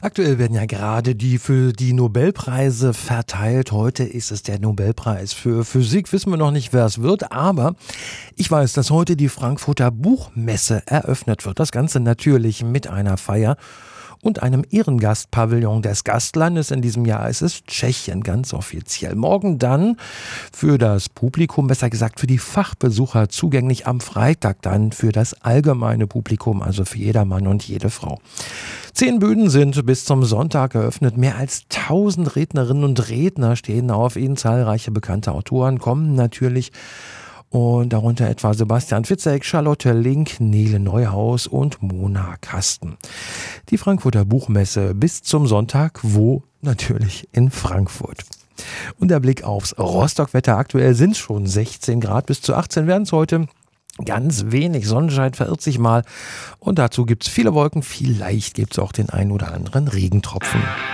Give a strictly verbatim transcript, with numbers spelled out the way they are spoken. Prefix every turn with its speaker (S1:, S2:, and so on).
S1: Aktuell werden ja gerade die für die Nobelpreise verteilt. Heute ist es der Nobelpreis für Physik. Wissen wir noch nicht, wer es wird, aber ich weiß, dass heute die Frankfurter Buchmesse eröffnet wird. Das Ganze natürlich mit einer Feier und einem Ehrengastpavillon des Gastlandes. In diesem Jahr ist es Tschechien, ganz offiziell. Morgen dann für das Publikum, besser gesagt für die Fachbesucher, zugänglich am Freitag dann für das allgemeine Publikum, also für jedermann und jede Frau. Zehn Bühnen sind bis zum Sonntag eröffnet. Mehr als tausend Rednerinnen und Redner stehen auf ihnen. Zahlreiche bekannte Autoren kommen natürlich. Und darunter etwa Sebastian Fitzek, Charlotte Link, Nele Neuhaus und Mona Kasten. Die Frankfurter Buchmesse bis zum Sonntag, wo? Natürlich in Frankfurt. Und der Blick aufs Rostock-Wetter. Aktuell sind es schon sechzehn Grad, bis zu achtzehn werden es heute. Ganz wenig Sonnenschein verirrt sich mal. Und dazu gibt es viele Wolken. Vielleicht gibt es auch den einen oder anderen Regentropfen.